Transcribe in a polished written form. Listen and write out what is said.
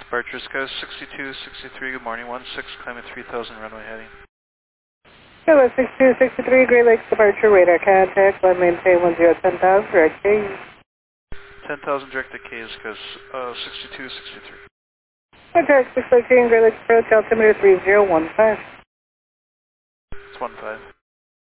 Departure is Coast 6263, good morning, 16, climate 3000, runway heading. Hello, 6263, Great Lakes departure, radar contact, one maintain 1010,000, direct K. 10,000 direct to K is Coast 6263. Contact 613, Great Lakes approach, altimeter 3015. It's 15.